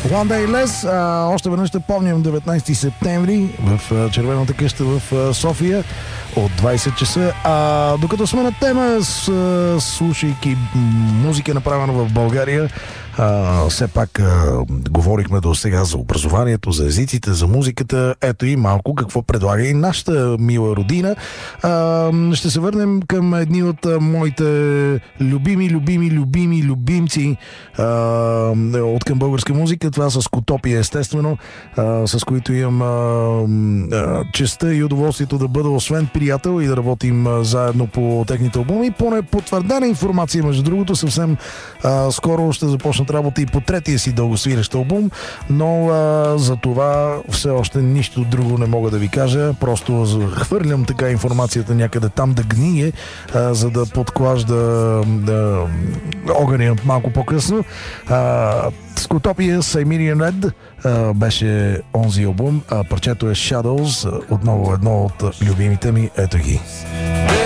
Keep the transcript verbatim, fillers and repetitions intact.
One Day Less. А, още веднъж ще помням деветнайсети септември в а, Червената къща в а, София от двайсет часа. А, докато сме на тема, с, а, слушайки музика направена в България, а, все пак а, говорихме до сега за образованието, за езиците, за музиката. Ето и малко какво предлага и нашата мила родина. А, ще се върнем към едни от а, моите любими, любими, любими, любимци а, от към българска музика. Това с Скотопия, естествено, а, с които имам а, а, честта и удоволствието да бъда освен приятел и да работим а, заедно по техните албуми. Поне потвърдена информация, между другото, съвсем а, скоро ще започнат работа и по третия си дългосвирещ албум, но а, за това все още нищо друго не мога да ви кажа. Просто хвърлям така информацията някъде там да гние, а, за да подклажда да, огъня малко по-късно. А, Скотопия, Siberian Red а, беше онзи албум, а парчето е Shadows, отново едно от любимите ми. Ето ги.